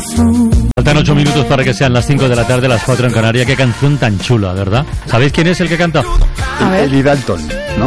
Faltan 8 minutos para que sean las 5 de la tarde, las 4 en Canarias. Qué canción tan chula, ¿verdad? ¿Sabéis quién es el que canta? Eli Dalton, ¿no?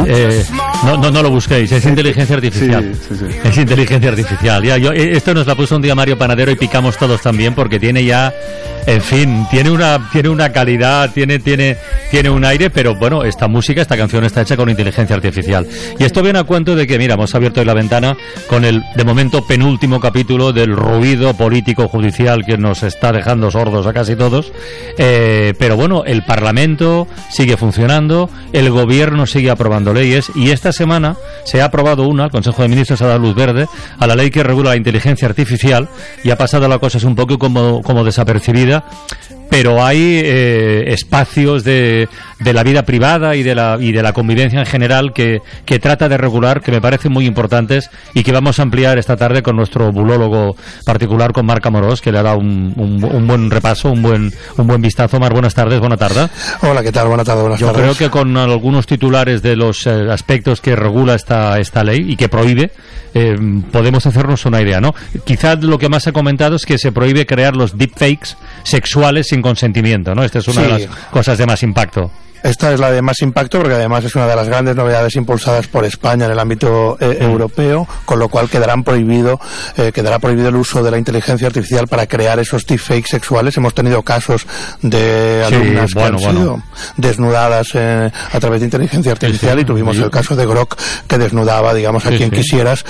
No lo busquéis, es inteligencia artificial. Sí. Es inteligencia artificial. Esto nos la puso un día Mario Panadero y picamos todos también, porque tiene ya, en fin, tiene una calidad, tiene un aire, pero bueno, esta canción está hecha con inteligencia artificial. Y esto viene a cuento de que, mira, hemos abierto hoy la ventana con el, de momento, penúltimo capítulo del ruido político judicial que nos está dejando sordos a casi todos. Pero bueno, el Parlamento sigue funcionando, el Gobierno sigue aprobando leyes, y esta semana se ha aprobado el Consejo de Ministros ha dado luz verde a la ley que regula la inteligencia artificial, y ha pasado la cosa un poco como desapercibida, pero hay espacios de la vida privada y de la convivencia en general que trata de regular, que me parecen muy importantes, y que vamos a ampliar esta tarde con nuestro bulólogo particular, con Marc Amorós, que le ha dado un buen repaso, un buen vistazo. Marc, buenas tardes, buena tarde. Hola, ¿qué tal? Buenas tardes. Yo creo que con algunos titulares de los aspectos que regula esta ley y que prohíbe, podemos hacernos una idea, ¿no? Quizás lo que más he comentado es que se prohíbe crear los deepfakes sexuales sin consentimiento, ¿no? Esta es una de las cosas de más impacto. Esta es la de más impacto porque además es una de las grandes novedades impulsadas por España en el ámbito europeo, con lo cual quedará prohibido el uso de la inteligencia artificial para crear esos deepfakes sexuales. Hemos tenido casos de alumnas que han sido desnudadas a través de inteligencia artificial, y tuvimos el caso de Grok, que desnudaba, digamos, a quien quisieras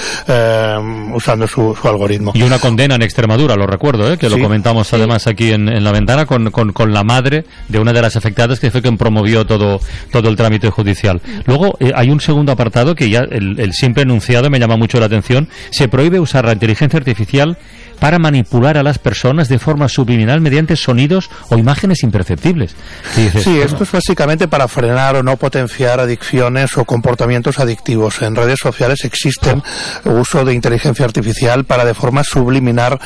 usando su algoritmo. Y una condena en Extremadura, lo recuerdo, que lo comentamos además aquí en la ventana con la madre de una de las afectadas, que fue quien promovió todo el trámite judicial. Luego hay un segundo apartado que ya el simple enunciado me llama mucho la atención. Se prohíbe usar la inteligencia artificial para manipular a las personas de forma subliminal mediante sonidos o imágenes imperceptibles. Esto es básicamente para frenar o no potenciar adicciones o comportamientos adictivos. En redes sociales existen uso de inteligencia artificial para de forma subliminal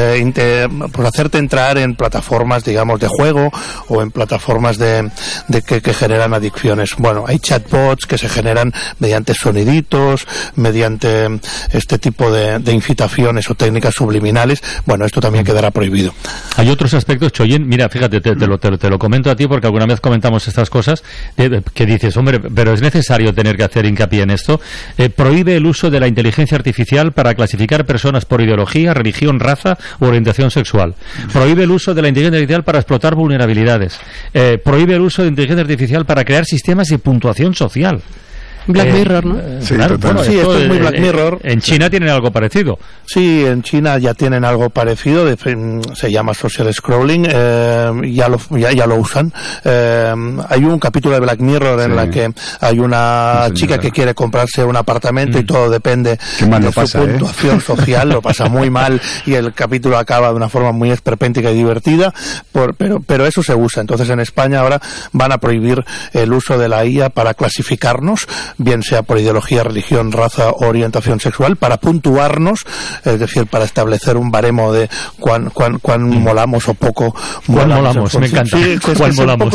pues hacerte entrar en plataformas, digamos, de juego, o en plataformas que generan adicciones. Bueno, hay chatbots que se generan mediante soniditos, mediante este tipo de incitaciones o técnicas subliminales. Bueno, esto también quedará prohibido. Hay otros aspectos, Choyen, mira, fíjate, te lo comento a ti porque alguna vez comentamos estas cosas, que dices, hombre, pero es necesario tener que hacer hincapié en esto. Prohíbe el uso de la inteligencia artificial para clasificar personas por ideología, religión, raza u orientación sexual. Prohíbe el uso de la inteligencia artificial para explotar vulnerabilidades. Prohíbe el uso de inteligencia artificial para crear sistemas de puntuación social. Black Mirror, ¿no? Sí, claro, bueno, esto es muy Black Mirror. En China tienen algo parecido. Sí, en China ya tienen algo parecido, se llama social scrolling, ya lo usan. Hay un capítulo de Black Mirror en la que hay una chica que quiere comprarse un apartamento y todo depende de su puntuación social, lo pasa muy mal, y el capítulo acaba de una forma muy esperpéntica y divertida, pero eso se usa. Entonces en España ahora van a prohibir el uso de la IA para clasificarnos, bien sea por ideología, religión, raza o orientación sexual, para puntuarnos, es decir, para establecer un baremo de cuán molamos o poco molamos. Me encanta. Sí, ¿Cuán molamos?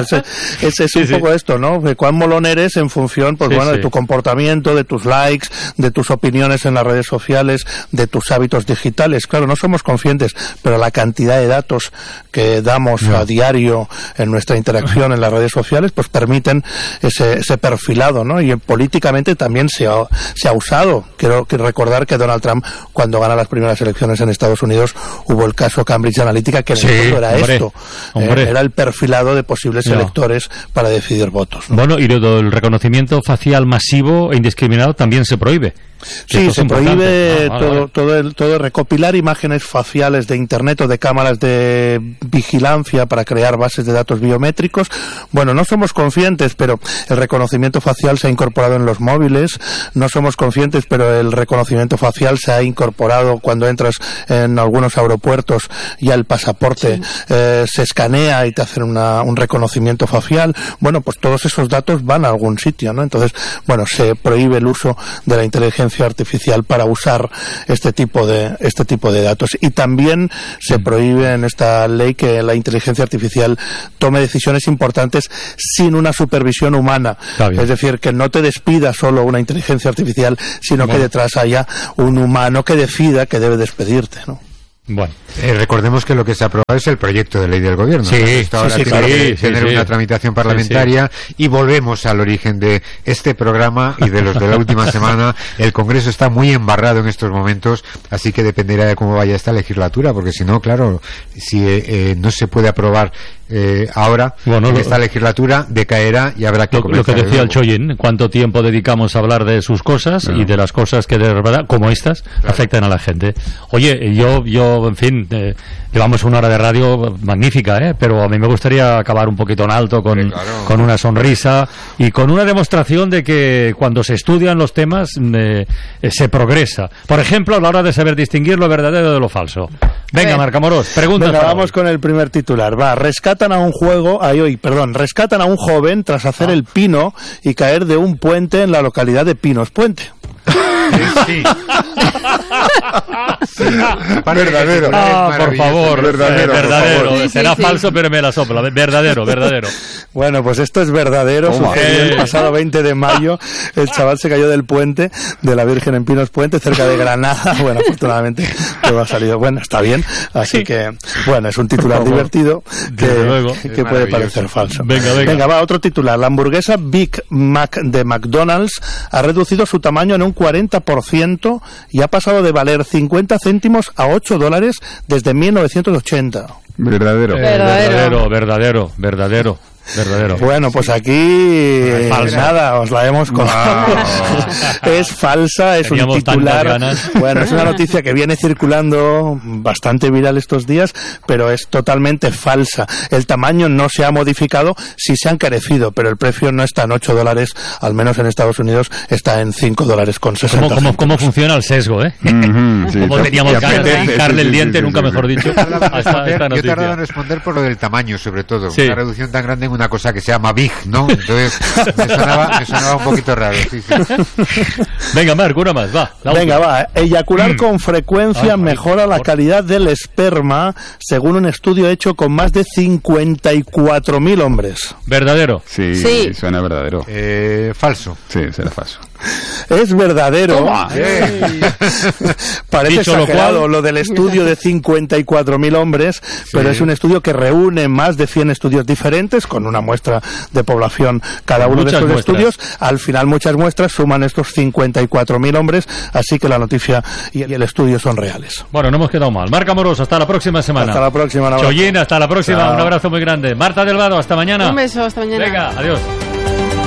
Es un poco esto, ¿no? De cuán molón eres en función, pues de tu comportamiento, de tus likes, de tus opiniones en las redes sociales, de tus hábitos digitales. Claro, no somos conscientes, pero la cantidad de datos que damos a diario en nuestra interacción en las redes sociales, pues permiten ese perfilado, ¿no? Y políticamente también se ha usado. Quiero recordar que Donald Trump, cuando gana las primeras elecciones en Estados Unidos, hubo el caso Cambridge Analytica, que en el fondo era esto. Era el perfilado de posibles electores para decidir votos, ¿no? Bueno, y el reconocimiento facial masivo e indiscriminado también se prohíbe. Sí, se prohíbe todo recopilar imágenes faciales de internet o de cámaras de vigilancia para crear bases de datos biométricos. Bueno, no somos conscientes, pero el reconocimiento facial se ha incorporado en los móviles. No somos conscientes, pero el reconocimiento facial se ha incorporado cuando entras en algunos aeropuertos. Ya el pasaporte se escanea y te hacen un reconocimiento facial. Bueno, pues todos esos datos van a algún sitio, ¿no? Entonces, bueno, se prohíbe el uso de la inteligencia artificial para usar este tipo de datos, y también se prohíbe en esta ley que la inteligencia artificial tome decisiones importantes sin una supervisión humana, es decir, que no te despida solo una inteligencia artificial, sino que detrás haya un humano que decida que debe despedirte, ¿no? Bueno. Recordemos que lo que se ha aprobado es el proyecto de ley del gobierno. Sí, esto ahora tiene que tener una tramitación parlamentaria y volvemos al origen de este programa y de los de la última semana. El Congreso está muy embarrado en estos momentos, así que dependerá de cómo vaya esta legislatura, porque si no, claro, si no se puede aprobar ahora, en esta legislatura decaerá y habrá que comenzar. Lo que decía el Choyin, cuánto tiempo dedicamos a hablar de sus cosas y de las cosas que de verdad, como estas, afectan a la gente. Oye, yo en fin, llevamos una hora de radio magnífica, pero a mí me gustaría acabar un poquito en alto con una sonrisa y con una demostración de que cuando se estudian los temas se progresa. Por ejemplo, a la hora de saber distinguir lo verdadero de lo falso. Venga, Marcamorós, pregunta. Venga, vamos con el primer titular. Rescatan a un joven tras hacer el pino y caer de un puente en la localidad de Pinos Puente. Sí. Verdadero. Por favor. Verdadero. Será falso, pero me la sopla. Verdadero. Bueno, pues esto es verdadero. Sucedió el pasado 20 de mayo. El chaval se cayó del puente de la Virgen en Pinos Puente, cerca de Granada. Bueno, afortunadamente todo ha salido bueno, está bien. Así que, bueno, es un titular divertido que puede parecer falso. Venga, va, otro titular. La hamburguesa Big Mac de McDonald's ha reducido su tamaño en un 40% y ha pasado de valer 50 céntimos a $8 desde 1980. Verdadero. Bueno, pues aquí nada, os la hemos contado. Es falsa, es un titular. Bueno, es una noticia que viene circulando bastante viral estos días, pero es totalmente falsa. El tamaño no se ha modificado, sí se ha encarecido, pero el precio no está en $8, al menos en Estados Unidos está en $5.60. ¿Cómo funciona el sesgo, Como teníamos que hincarle el diente, nunca mejor dicho. Yo he tardado en responder por lo del tamaño, sobre todo. Sí. Una reducción tan grande en una cosa que se llama Big, ¿no? Entonces me sonaba un poquito raro. Sí. Venga, Marc, una más, va. Eyacular con frecuencia mejora la calidad del esperma, según un estudio hecho con más de 54.000 hombres. ¿Verdadero? Sí, suena verdadero. Falso. Sí, será falso. Es verdadero. Parece exagerado lo del estudio de 54.000 hombres, pero es un estudio que reúne más de 100 estudios diferentes, con una muestra de población cada uno de estos estudios. Al final muchas muestras suman estos 54.000 hombres, así que la noticia y el estudio son reales. Bueno, no hemos quedado mal. Marc Amorós, hasta la próxima semana. Hasta la próxima. Choyin, hasta la próxima. Chao. Un abrazo muy grande. Marta Delgado, hasta mañana. Un beso, hasta mañana. Venga, adiós.